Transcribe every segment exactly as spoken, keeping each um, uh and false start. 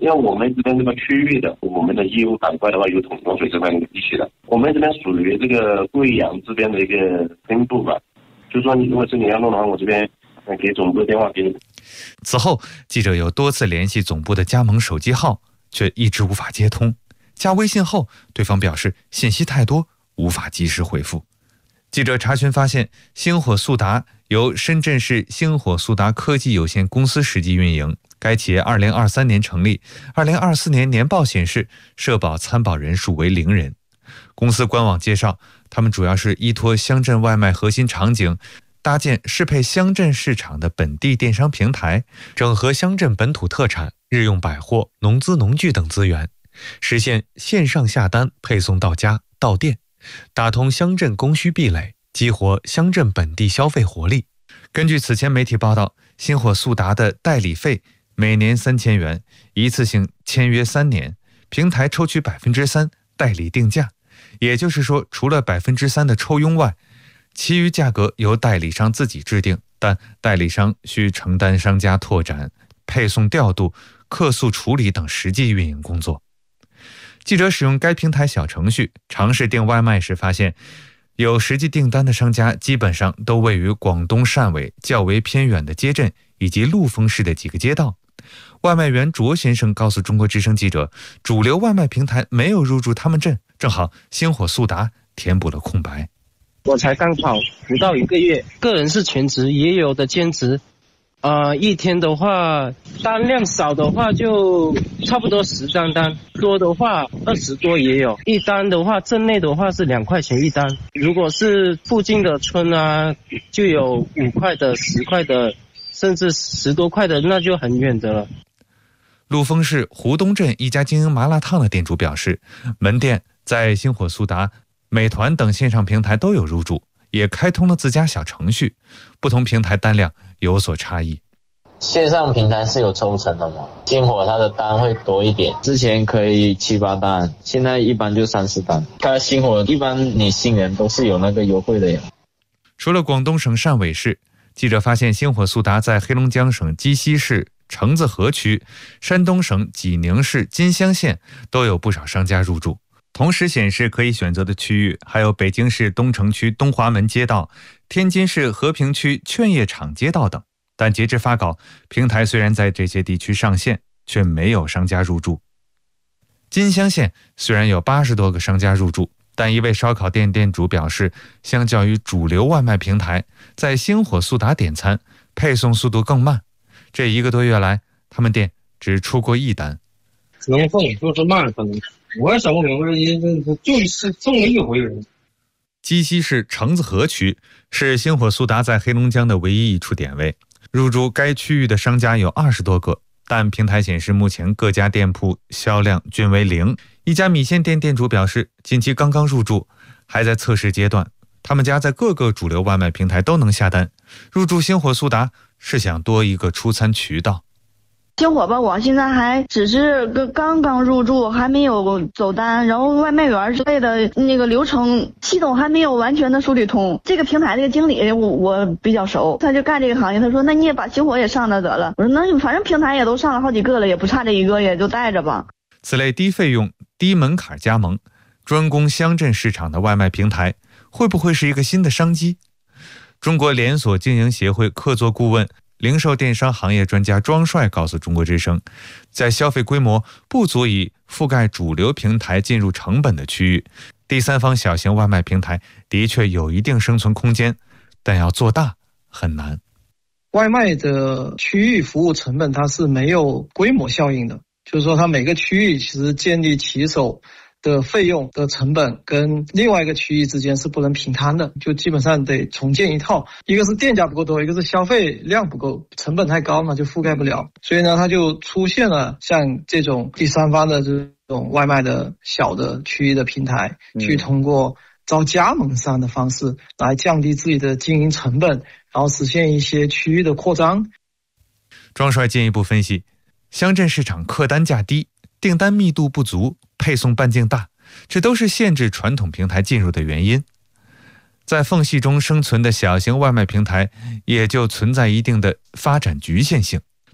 因为我们这边这个区域的，我们的业务板块的话有统装水这边一起的，我们这边属于这个贵阳这边的一个分部吧。就说你如果是你要弄的话，我这边给总部的电话给你。 此后，记者有多次联系总部的加盟手机号，却一直无法接通。加微信后，对方表示信息太多，无法及时回复。记者查询发现，星火速达由深圳市星火速达科技有限公司实际运营。该企业二零二三年成立，二零二四年年报显示社保参保人数为零人。公司官网介绍，他们主要是依托乡镇外卖核心场景，搭建适配乡镇市场的本地电商平台，整合乡镇本土特产、日用百货、农资农具等资源，实现线上下单配送到家到店，打通乡镇供需壁垒，激活乡镇本地消费活力。根据此前媒体报道，星火速达的代理费每年三千元，一次性签约三年，平台抽取百分之三代理定价，也就是说，除了百分之三的抽佣外，其余价格由代理商自己制定，但代理商需承担商家拓展、配送调度、客诉处理等实际运营工作。记者使用该平台小程序尝试订外卖时发现，有实际订单的商家基本上都位于广东汕尾较为偏远的街镇以及陆丰市的几个街道。外卖员卓先生告诉中国之声记者，主流外卖平台没有入驻他们镇，正好星火速达填补了空白。 我才刚跑不到一个月，个人是全职，也有的兼职。呃，一天的话，单量少的话就差不多十张单，多的话二十多也有。一单的话，镇内的话是两块钱一单，如果是附近的村啊，就有五块的、十块的，甚至十多块的，那就很远的了。 陆丰市湖东镇一家经营麻辣烫的店主表示，门店在星火速达、美团等线上平台都有入驻，也开通了自家小程序，不同平台单量有所差异。 线上平台是有抽成的吗？星火它的单会多一点，之前可以七八单，现在一般就三四单。它星火一般你新人都是有那个优惠的呀。 除了广东省汕尾市，记者发现星火速达在黑龙江省鸡西市橙子河区、山东省济宁市金乡县都有不少商家入驻。同时显示可以选择的区域还有北京市东城区东华门街道、天津市和平区劝业场街道等。但截至发稿，平台虽然在这些地区上线，却没有商家入驻。金乡县虽然有八十多个商家入驻，但一位烧烤店店主表示，相较于主流外卖平台，在星火速达点餐配送速度更慢。这一个多月来，他们店只出过一单。 能送就是慢，可能我也想不明白，就是送了一回。 鸡西市橙子河区是星火速达在黑龙江的唯一一处点位，入驻该区域的商家有二十多个，但平台显示目前各家店铺销量均为零。一家米线店店主表示，近期刚刚入驻，还在测试阶段。他们家在各个主流外卖平台都能下单，入驻星火速达是想多一个出餐渠道。 星火吧，我现在还只是刚刚入驻，还没有走单，然后外卖员之类的那个流程系统还没有完全的梳理通。这个平台这个经理我我比较熟，他就干这个行业，他说那你也把星火也上了得了。我说那反正平台也都上了好几个了，也不差这一个，也就带着吧。 此类低费用、低门槛加盟、专攻乡镇市场的外卖平台，会不会是一个新的商机？中国连锁经营协会客座顾问、零售电商行业专家庄帅告诉中国之声，在消费规模不足以覆盖主流平台进入成本的区域，第三方小型外卖平台的确有一定生存空间，但要做大很难。 外卖的区域服务成本它是没有规模效应的，就是说它每个区域其实建立骑手的费用的成本跟另外一个区域之间是不能平摊的，就基本上得重建一套，一个是店家不够多，一个是消费量不够，成本太高嘛，就覆盖不了。所以呢，它就出现了像这种第三方的这种外卖的小的区域的平台，嗯、去通过招加盟商的方式来降低自己的经营成本，然后实现一些区域的扩张。 庄帅进一步分析，乡镇市场客单价低，订单密度不足，配送半径大，这都是限制传统平台进入的原因。在缝隙中生存的小型外卖平台也就存在一定的发展局限性。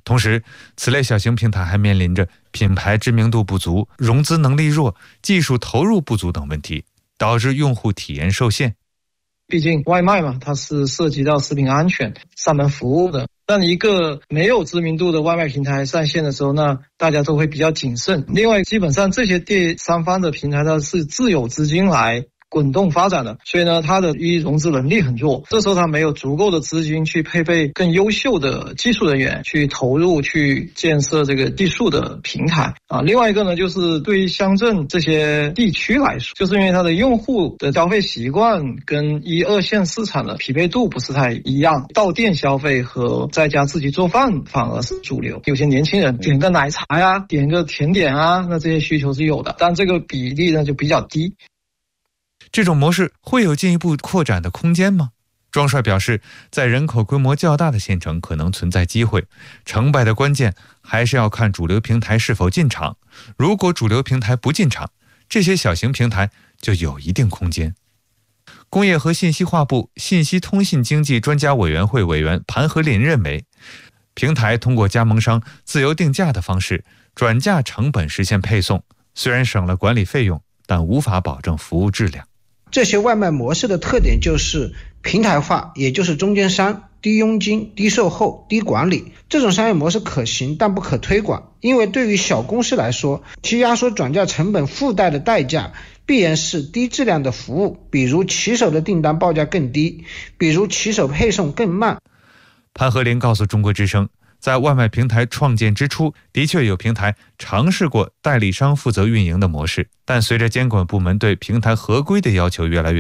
同时，此类小型平台还面临着品牌知名度不足、融资能力弱、技术投入不足等问题，导致用户体验受限。 毕竟外卖嘛，它是涉及到食品安全、上门服务的。但一个没有知名度的外卖平台上线的时候呢，大家都会比较谨慎。另外，基本上这些第三方的平台它是自有资金来滚动发展的，所以呢，它的一融资能力很弱，这时候它没有足够的资金去配备更优秀的技术人员去投入去建设这个技术的平台啊。另外一个呢，就是对于乡镇这些地区来说，就是因为它的用户的消费习惯跟一二线市场的匹配度不是太一样，到店消费和在家自己做饭反而是主流。有些年轻人点个奶茶呀，点个甜点啊，那这些需求是有的，但这个比例呢就比较低。 这种模式会有进一步扩展的空间吗？庄帅表示，在人口规模较大的县城可能存在机会，成败的关键还是要看主流平台是否进场。如果主流平台不进场，这些小型平台就有一定空间。工业和信息化部信息通信经济专家委员会委员盘和林认为，平台通过加盟商自由定价的方式转嫁成本实现配送，虽然省了管理费用，但无法保证服务质量。 这些外卖模式的特点就是平台化，也就是中间商、低佣金、低售后、低管理。这种商业模式可行，但不可推广，因为对于小公司来说，其压缩转嫁成本附带的代价必然是低质量的服务，比如骑手的订单报价更低，比如骑手配送更慢。 潘和林告诉中国之声，在外卖平台创建之初，的确有平台尝试过代理商负责运营的模式，但随着监管部门对平台合规的要求越来越